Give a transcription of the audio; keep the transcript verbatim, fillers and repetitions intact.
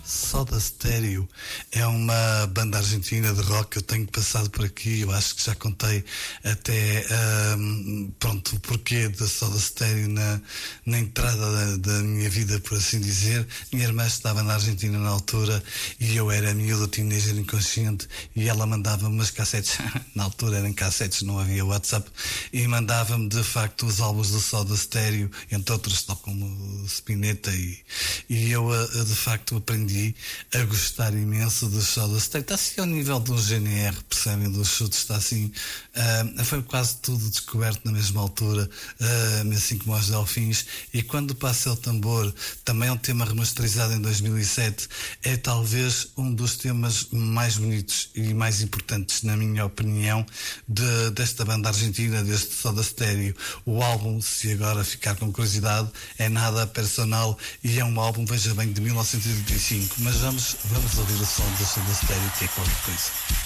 Soda Stereo é uma banda argentina de rock que eu tenho passado por aqui. Eu acho que já contei até um, pronto, o porquê da Soda Stereo na, na entrada da, da minha vida, por assim dizer. Minha irmã estava na Argentina na altura e eu era miúdo, teenager inconsciente, e ela mandava-me umas cassetes, na altura eram cassetes, não havia WhatsApp, e mandava-me de facto os álbuns do Soda Stereo, entre outros, tal como Spinetta, e, e eu de facto aprendi a gostar imenso dos Soda Stereo. Está assim ao nível do G N R, percebem, dos chutes, está assim, uh, foi quase tudo descoberto na mesma altura, uh, assim como aos Delfins. E quando passa o tambor, também é um tema remasterizado em dois mil e sete, é talvez um dos temas mais bonitos e mais importantes, na minha opinião, de, desta banda argentina, deste Soda Stereo. O álbum, se agora ficar com curiosidade, é Nada Personal, e é um álbum, veja bem, de mil novecentos e oitenta e cinco, mas vamos, vamos ouvir o som do Soda Stereo, que é qualquer coisa.